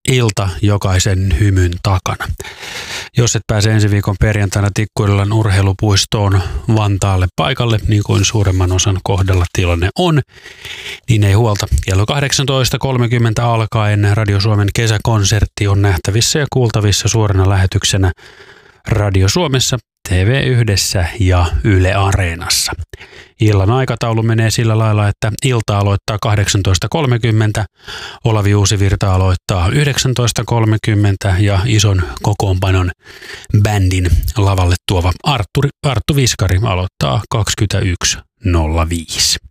ilta jokaisen hymyn takana. Jos et pääse ensi viikon perjantaina Tikkurillan urheilupuistoon Vantaalle paikalle, niin kuin suuremman osan kohdalla tilanne on, niin ei huolta. Kello 18.30 alkaen Radio Suomen kesäkonsertti on nähtävissä ja kuultavissa suorana lähetyksenä Radio Suomessa, TV1 ja Yle Areenassa. Illan aikataulu menee sillä lailla, että ilta aloittaa 18.30, Olavi Uusivirta aloittaa 19.30 ja ison kokoonpanon bändin lavalle tuova Arttu Viskari aloittaa 21.05.